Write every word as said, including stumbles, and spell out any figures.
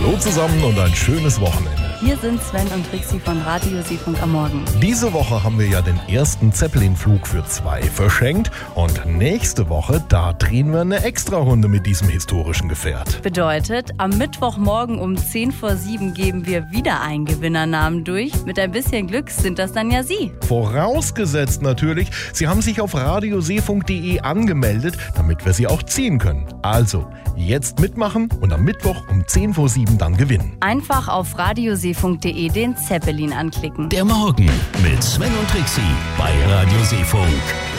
Hallo zusammen und ein schönes Wochenende. Hier sind Sven und Trixi von Radio Seefunk am Morgen. Diese Woche haben wir ja den ersten Zeppelin-Flug für zwei verschenkt. Und nächste Woche, da drehen wir eine Extra-Runde mit diesem historischen Gefährt. Bedeutet, am Mittwochmorgen um zehn vor sieben geben wir wieder einen Gewinnernamen durch. Mit ein bisschen Glück sind das dann ja Sie. Vorausgesetzt natürlich, Sie haben sich auf radioseefunk punkt de angemeldet, damit wir Sie auch ziehen können. Also, jetzt mitmachen und am Mittwoch um zehn vor sieben dann gewinnen. Einfach auf radioseefunk punkt de den Zeppelin anklicken. Der Morgen mit Sven und Trixi bei Radio Seefunk.